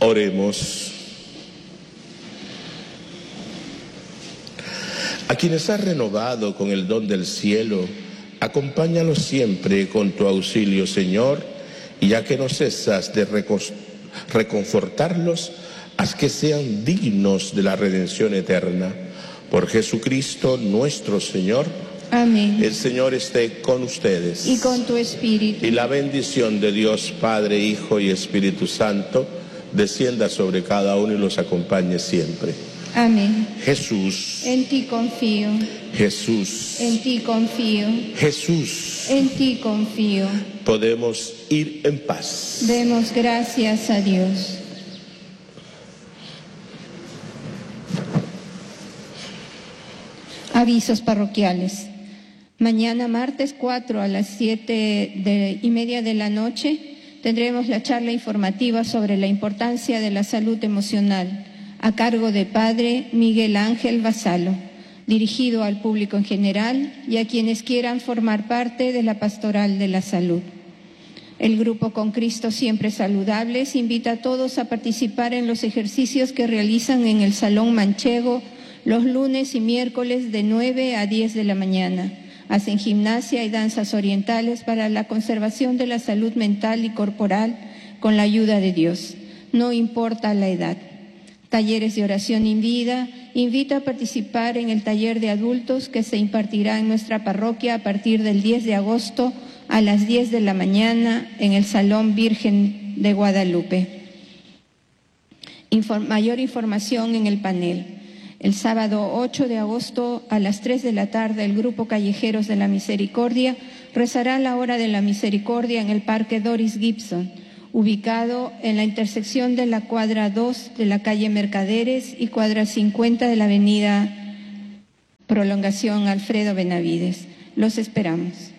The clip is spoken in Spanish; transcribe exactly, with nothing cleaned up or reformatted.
Oremos. A quienes has renovado con el don del cielo, acompáñalos siempre con tu auxilio, Señor, y ya que no cesas de reconfortarlos, haz que sean dignos de la redención eterna. Por Jesucristo nuestro Señor. Amén. El Señor esté con ustedes. Y con tu espíritu. Y la bendición de Dios, Padre, Hijo y Espíritu Santo, descienda sobre cada uno y los acompañe siempre. Amén. Jesús. En ti confío. Jesús. En ti confío. Jesús. En ti confío. Podemos ir en paz. Demos gracias a Dios. Avisos parroquiales. Mañana martes cuatro a las siete de, y media de la noche tendremos la charla informativa sobre la importancia de la salud emocional a cargo de Padre Miguel Ángel Vasalo, dirigido al público en general y a quienes quieran formar parte de la Pastoral de la Salud. El grupo Con Cristo Siempre Saludables invita a todos a participar en los ejercicios que realizan en el Salón Manchego los lunes y miércoles de nueve a diez de la mañana. Hacen gimnasia y danzas orientales para la conservación de la salud mental y corporal con la ayuda de Dios. No importa la edad. Talleres de oración en vida. Invita a participar en el taller de adultos que se impartirá en nuestra parroquia a partir del diez de agosto a las diez de la mañana en el Salón Virgen de Guadalupe. Inform- mayor información en el panel. El sábado ocho de agosto a las tres de la tarde el Grupo Callejeros de la Misericordia rezará la Hora de la Misericordia en el Parque Doris Gibson, ubicado en la intersección de la cuadra dos de la calle Mercaderes y cuadra cincuenta de la avenida Prolongación Alfredo Benavides. Los esperamos.